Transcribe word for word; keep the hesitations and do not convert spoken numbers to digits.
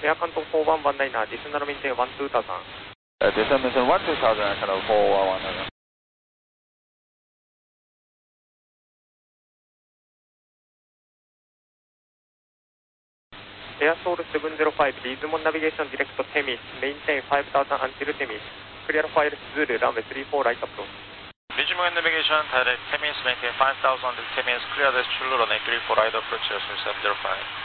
Air Kanto four one one nine, additional maintain one two thousand. Additional maintain one two thousand, Air Kanto four one one nine. Air Seoul seven zero five, Lismon Navigation Direct to Temis, maintain five thousand until Temis. Clear file Zulu, runway three four right approach. Lismon Navigation Direct Temis, maintain five thousand until Temis, clear the Zulu, runway three four right approach, seven zero five.